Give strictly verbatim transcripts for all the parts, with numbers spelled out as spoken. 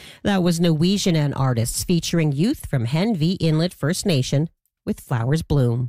That was Nuytjinen artists featuring youth from Henvey Inlet First Nation with Flowers Bloom.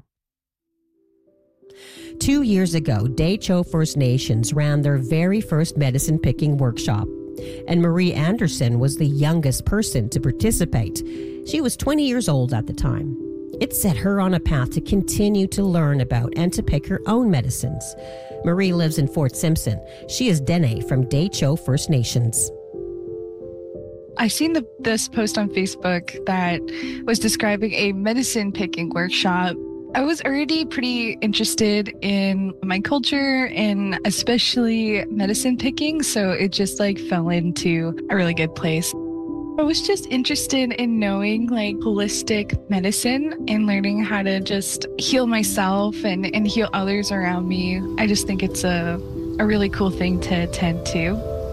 Two years ago, Dehcho First Nations ran their very first medicine picking workshop, and Marie Anderson was the youngest person to participate. She was twenty years old at the time. It set her on a path to continue to learn about and to pick her own medicines. Marie lives in Fort Simpson. She is Dene from Dehcho First Nations. I seen the, this post on Facebook that was describing a medicine picking workshop. I was already pretty interested in my culture and especially medicine picking, so it just like fell into a really good place. I was just interested in knowing like holistic medicine and learning how to just heal myself and, and heal others around me. I just think it's a, a really cool thing to attend to.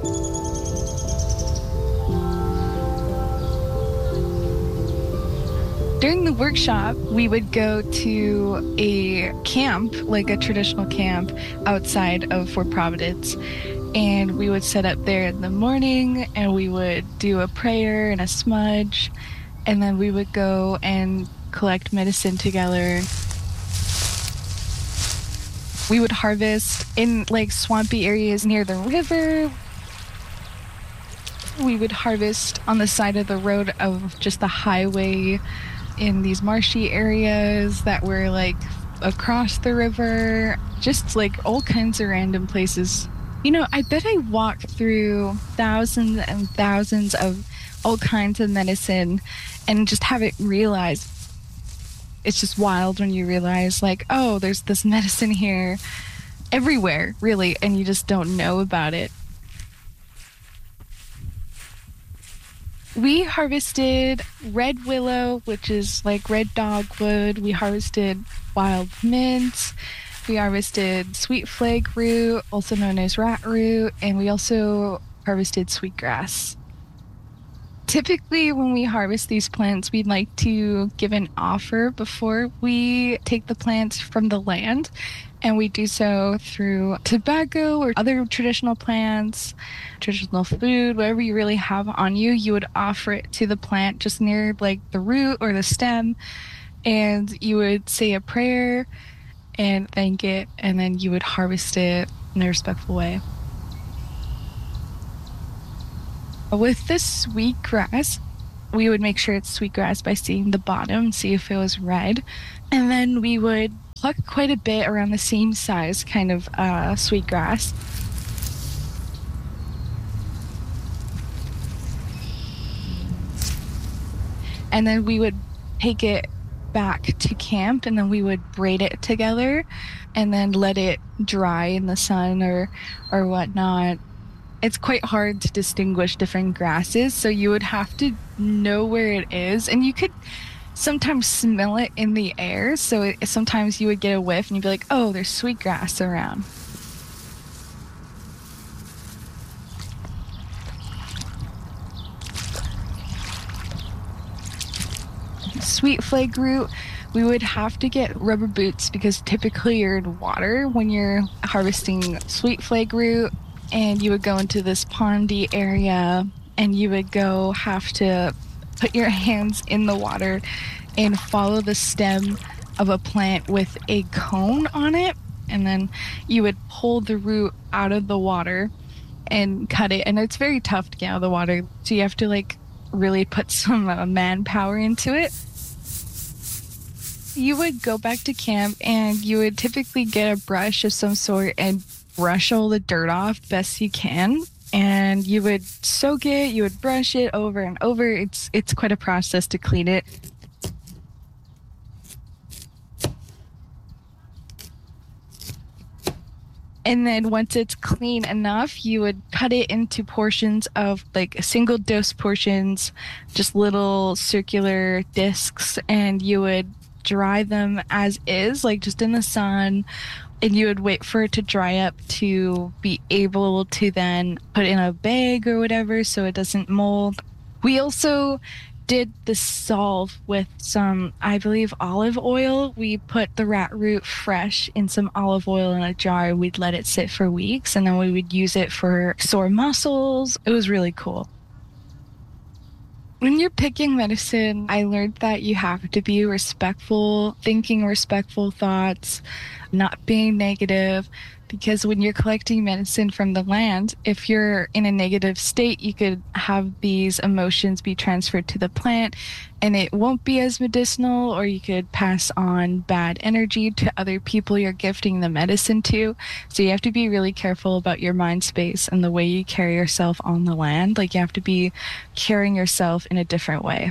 During the workshop, we would go to a camp, like a traditional camp outside of Fort Providence. And we would set up there in the morning and we would do a prayer and a smudge. And then we would go and collect medicine together. We would harvest in like swampy areas near the river. We would harvest on the side of the road of just the highway in these marshy areas that were like across the river, just like all kinds of random places. You know, I bet I walked through thousands and thousands of all kinds of medicine and just haven't realized. It's just wild when you realize like, oh, there's this medicine here everywhere, really, and you just don't know about it. We harvested red willow, which is like red dogwood. We harvested wild mint. We harvested sweet flag root, also known as rat root, and we also harvested sweetgrass. Typically, when we harvest these plants, we'd like to give an offer before we take the plants from the land, and we do so through tobacco or other traditional plants, traditional food, whatever you really have on you, you would offer it to the plant just near like the root or the stem, and you would say a prayer and thank it, and then you would harvest it in a respectful way. With the sweetgrass, we would make sure it's sweetgrass by seeing the bottom, see if it was red, and then we would pluck quite a bit around the same size kind of uh, sweetgrass. And then we would take it back to camp, and then we would braid it together and then let it dry in the sun or or whatnot. It's quite hard to distinguish different grasses, so you would have to know where it is, and you could sometimes smell it in the air, so it, sometimes you would get a whiff and you'd be like, oh, there's sweetgrass around. Sweet flag root, we would have to get rubber boots because typically you're in water when you're harvesting sweet flag root, and you would go into this pondy area and you would go have to put your hands in the water and follow the stem of a plant with a cone on it, and then you would pull the root out of the water and cut it, and it's very tough to get out of the water, so you have to like really put some uh, manpower into it. You would go back to camp and you would typically get a brush of some sort and brush all the dirt off best you can, and you would soak it, you would brush it over and over. It's it's quite a process to clean it. And then once it's clean enough, you would cut it into portions of like single dose portions, just little circular discs, and you would dry them as is, like just in the sun, and you would wait for it to dry up to be able to then put in a bag or whatever so it doesn't mold. We also did the solve with some, I believe, olive oil. We put the rat root fresh in some olive oil in a jar. We'd let it sit for weeks, and then we would use it for sore muscles. It was really cool. When you're picking medicine, I learned that you have to be respectful, thinking respectful thoughts, not being negative, because when you're collecting medicine from the land, if you're in a negative state, you could have these emotions be transferred to the plant and it won't be as medicinal, or you could pass on bad energy to other people you're gifting the medicine to. So you have to be really careful about your mind space and the way you carry yourself on the land. Like, you have to be carrying yourself in a different way.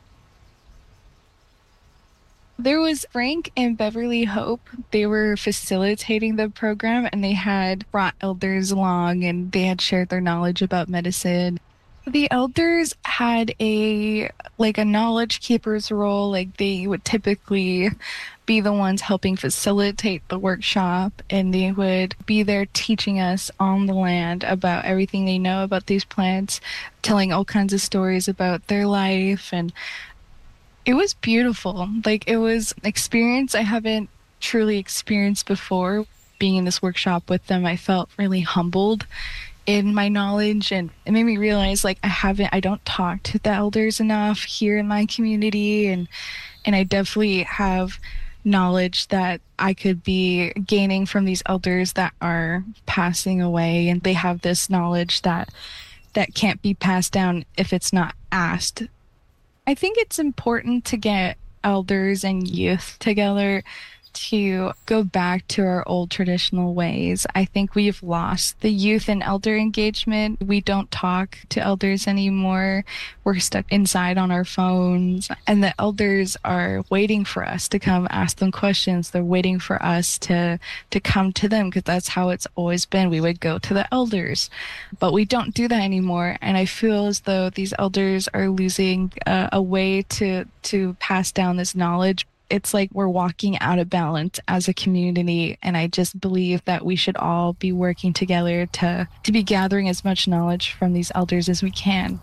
There was Frank and Beverly Hope. They were facilitating the program, and they had brought elders along, and they had shared their knowledge about medicine. The elders had a like a knowledge keeper's role. Like, they would typically be the ones helping facilitate the workshop, and they would be there teaching us on the land about everything they know about these plants, telling all kinds of stories about their life. And it was beautiful. Like, it was an experience I haven't truly experienced before. Being in this workshop with them, I felt really humbled in my knowledge, and it made me realize, like, I haven't, I don't talk to the elders enough here in my community, and and I definitely have knowledge that I could be gaining from these elders that are passing away, and they have this knowledge that that can't be passed down if it's not asked. I think it's important to get elders and youth together to go back to our old traditional ways. I think we've lost the youth and elder engagement. We don't talk to elders anymore. We're stuck inside on our phones, and the elders are waiting for us to come ask them questions. They're waiting for us to to come to them, because that's how it's always been. We would go to the elders, but we don't do that anymore. And I feel as though these elders are losing uh, a way to to pass down this knowledge. It's like we're walking out of balance as a community, and I just believe that we should all be working together to, to be gathering as much knowledge from these elders as we can.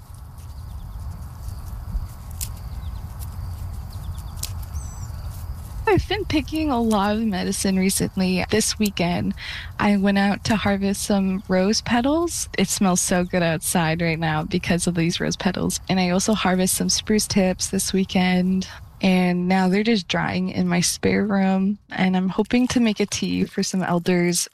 I've been picking a lot of medicine recently. This weekend, I went out to harvest some rose petals. It smells so good outside right now because of these rose petals. And I also harvested some spruce tips this weekend. And now they're just drying in my spare room. And I'm hoping to make a tea for some elders.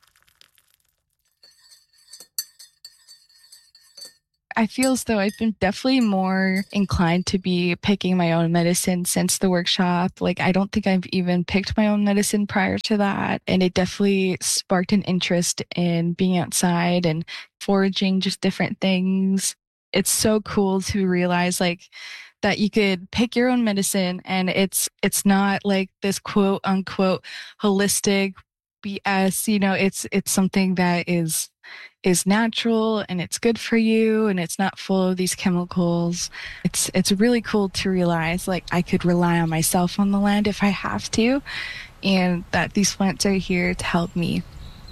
I feel as though I've been definitely more inclined to be picking my own medicine since the workshop. Like, I don't think I've even picked my own medicine prior to that. And it definitely sparked an interest in being outside and foraging just different things. It's so cool to realize, like, that you could pick your own medicine, and it's it's not like this quote unquote holistic B S. You know, it's it's something that is is natural, and it's good for you, and it's not full of these chemicals. It's it's really cool to realize, like, I could rely on myself on the land if I have to, and that these plants are here to help me.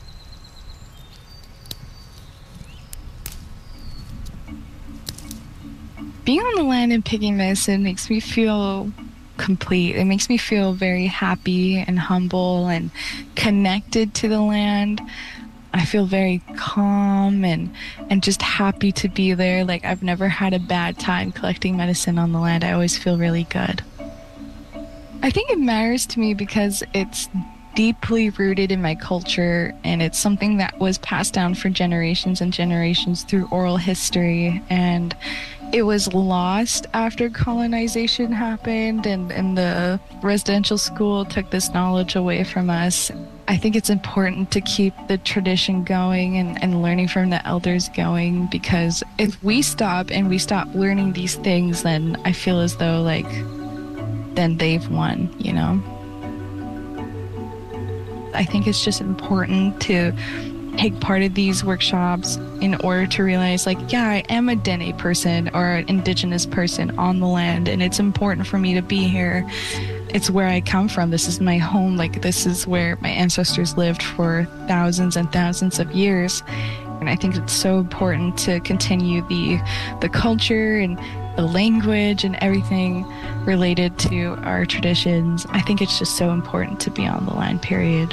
Being on the land and picking medicine makes me feel complete. It makes me feel very happy and humble and connected to the land. I feel very calm and, and just happy to be there. Like, I've never had a bad time collecting medicine on the land. I always feel really good. I think it matters to me because it's deeply rooted in my culture, and it's something that was passed down for generations and generations through oral history, and it was lost after colonization happened, and, and the residential school took this knowledge away from us. I think it's important to keep the tradition going and, and learning from the elders going, because if we stop and we stop learning these things, then I feel as though, like, then they've won, you know? I think it's just important to take part of these workshops in order to realize, like, yeah, I am a Dene person or an indigenous person on the land, and it's important for me to be here. It's where I come from. This is my home. Like, this is where my ancestors lived for thousands and thousands of years. And I think it's so important to continue the the culture and the language and everything related to our traditions. I think it's just so important to be on the land, period.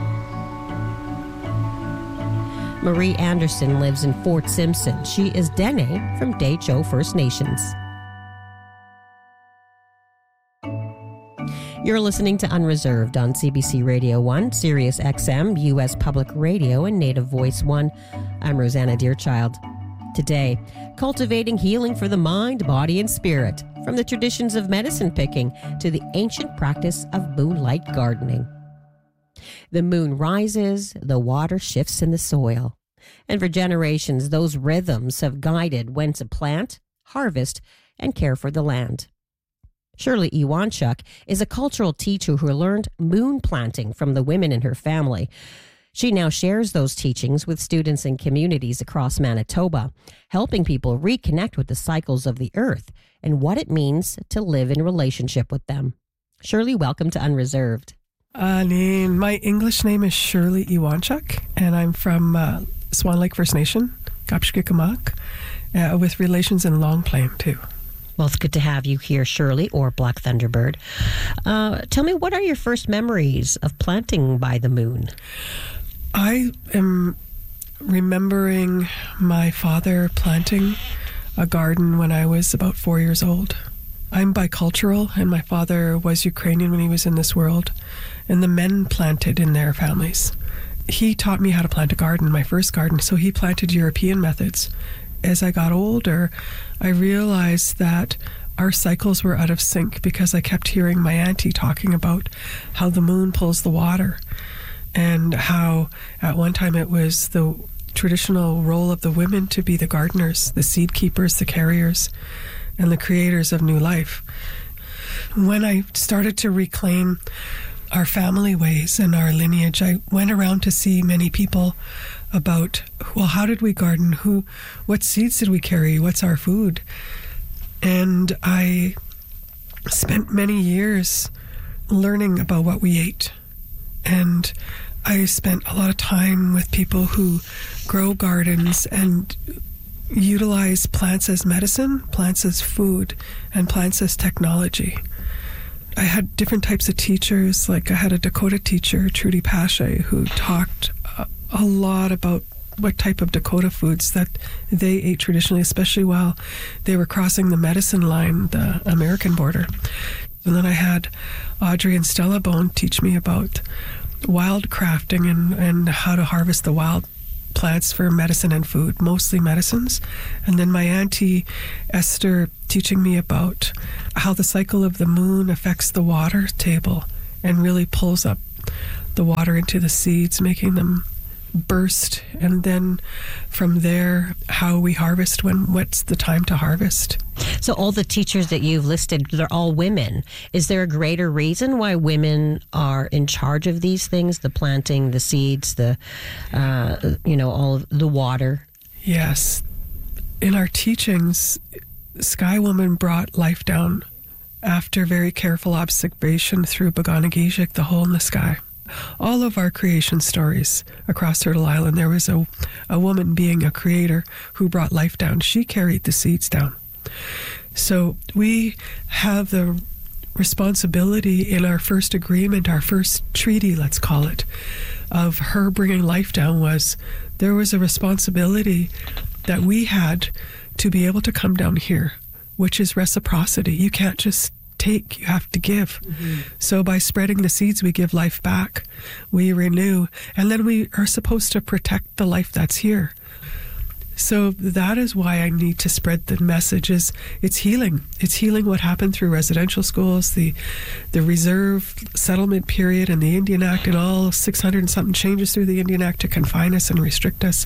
Marie Anderson lives in Fort Simpson. She is Dene from Dehcho First Nations. You're listening to Unreserved on C B C Radio one, Sirius X M, U S Public Radio, and Native Voice one. I'm Rosanna Deerchild. Today, cultivating healing for the mind, body, and spirit, from the traditions of medicine picking to the ancient practice of moonlight gardening. The moon rises, the water shifts in the soil, and for generations, those rhythms have guided when to plant, harvest, and care for the land. Shirley Iwanchuk is a cultural teacher who learned moon planting from the women in her family. She now shares those teachings with students and communities across Manitoba, helping people reconnect with the cycles of the earth and what it means to live in relationship with them. Shirley, welcome to Unreserved. Uh, name, my English name is Shirley Iwanchuk, and I'm from uh, Swan Lake First Nation, Kapshkikamak, uh, with relations in Long Plain, too. Well, it's good to have you here, Shirley, or Black Thunderbird. Uh, tell me, what are your first memories of planting by the moon? I am remembering my father planting a garden when I was about four years old. I'm bicultural, and my father was Ukrainian when he was in this world, and the men planted in their families. He taught me how to plant a garden, my first garden, so he planted European methods. As I got older, I realized that our cycles were out of sync because I kept hearing my auntie talking about how the moon pulls the water and how at one time it was the traditional role of the women to be the gardeners, the seed keepers, the carriers, and the creators of new life. When I started to reclaim our family ways and our lineage, I went around to see many people about, well, how did we garden? Who, what seeds did we carry? What's our food? And I spent many years learning about what we ate. And I spent a lot of time with people who grow gardens and utilize plants as medicine, plants as food, and plants as technology. I had different types of teachers, like I had a Dakota teacher, Trudy Pache, who talked a, a lot about what type of Dakota foods that they ate traditionally, especially while they were crossing the medicine line, the American border. And then I had Audrey and Stella Bone teach me about wild crafting and, and how to harvest the wild plants for medicine and food, mostly medicines. And then my auntie Esther teaching me about how the cycle of the moon affects the water table and really pulls up the water into the seeds, making them burst. And then from there, how we harvest, when what's the time to harvest. So all the teachers that you've listed, they're all women. Is there a greater reason why women are in charge of these things, the planting, the seeds, the, uh, you know, all of the water? Yes. In our teachings, Sky Woman brought life down after very careful observation through Boganagijic, the hole in the sky. All of our creation stories across Turtle Island, there was a, a woman being a creator who brought life down. She carried the seeds down. So we have the responsibility in our first agreement, our first treaty, let's call it, of her bringing life down was there was a responsibility that we had to be able to come down here, which is reciprocity. You can't just take, you have to give. Mm-hmm. So by spreading the seeds, we give life back, we renew, and then we are supposed to protect the life that's here. So that is why I need to spread the message. Is it's healing. It's healing what happened through residential schools, the the reserve settlement period and the Indian Act and all six hundred and something changes through the Indian Act to confine us and restrict us.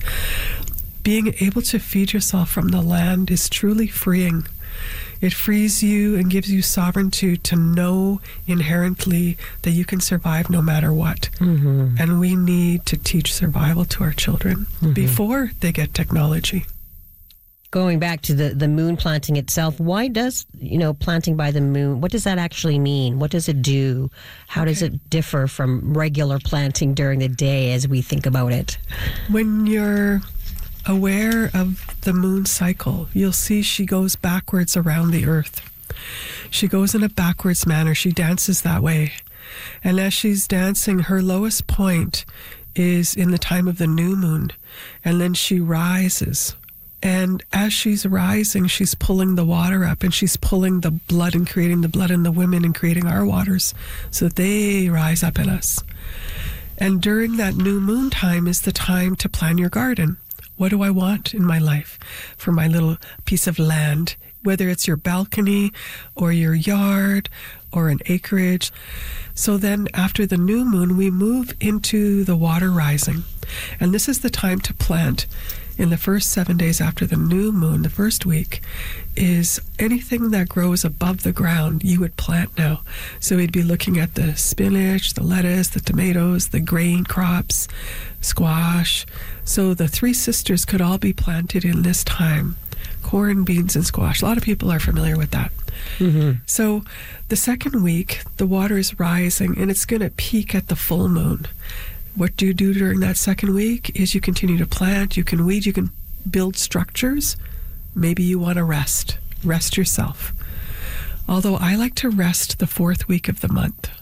Being able to feed yourself from the land is truly freeing. It frees you and gives you sovereignty to know inherently that you can survive no matter what. Mm-hmm. And we need to teach survival to our children mm-hmm. before they get technology. Going back to the, the moon planting itself, why does, you know, planting by the moon, what does that actually mean? What does it do? How does okay. it differ from regular planting during the day as we think about it? When you're aware of the moon cycle, you'll see she goes backwards around the earth. She goes in a backwards manner. She dances that way. And as she's dancing, her lowest point is in the time of the new moon. And then she rises And as she's rising, she's pulling the water up, and she's pulling the blood and creating the blood in the women and creating our waters so that they rise up in us. And during that new moon time is the time to plan your garden. What do I want in my life for my little piece of land? Whether it's your balcony or your yard or an acreage. So then after the new moon, we move into the water rising. And this is the time to plant. In the first seven days after the new moon, the first week, is anything that grows above the ground, you would plant now. So we'd be looking at the spinach, the lettuce, the tomatoes, the grain crops, squash. So the three sisters could all be planted in this time. Corn, beans, and squash. A lot of people are familiar with that. Mm-hmm. So the second week, the water is rising, and it's going to peak at the full moon. What do you do during that second week is you continue to plant, you can weed, you can build structures. Maybe you want to rest. Rest yourself. Although I like to rest the fourth week of the month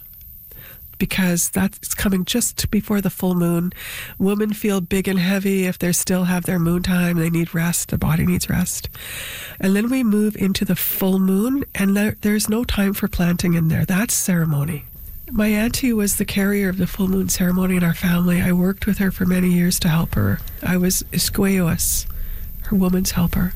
because that's coming just before the full moon. Women feel big and heavy if they still have their moon time. They need rest. The body needs rest. And then we move into the full moon, and there, there's no time for planting in there. That's ceremony. My auntie was the carrier of the full moon ceremony in our family. I worked with her for many years to help her. I was Isqueoas, her woman's helper.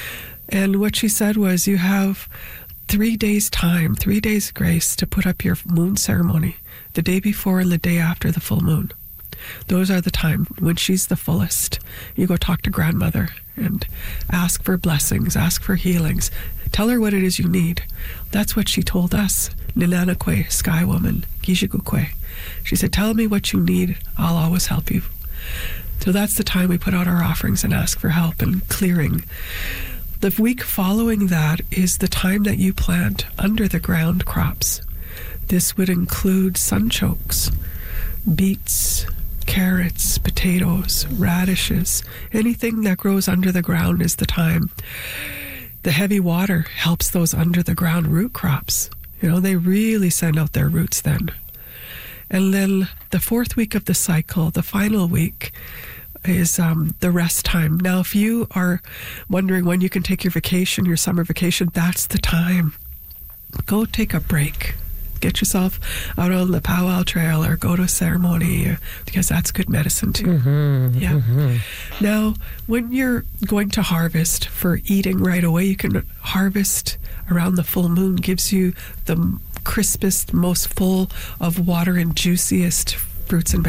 And what she said was, you have three days time, three days grace to put up your moon ceremony, the day before and the day after the full moon. Those are the time when she's the fullest. You go talk to grandmother and ask for blessings, ask for healings. Tell her what it is you need. That's what she told us. Ninanakwe, Sky Woman, Gijigukwe. She said, tell me what you need. I'll always help you. So that's the time we put out our offerings and ask for help and clearing. The week following that is the time that you plant under the ground crops. This would include sunchokes, beets, carrots, potatoes, radishes. Anything that grows under the ground is the time. The heavy water helps those under the ground root crops. You know, they really send out their roots then. And then the fourth week of the cycle, the final week, is um, the rest time. Now, if you are wondering when you can take your vacation, your summer vacation, that's the time. Go take a break. Get yourself out on the powwow trail or go to a ceremony, because that's good medicine too. Mm-hmm, yeah. Mm-hmm. Now, when you're going to harvest for eating right away, you can harvest around the full moon. Gives you the crispest, most full of water and juiciest fruits and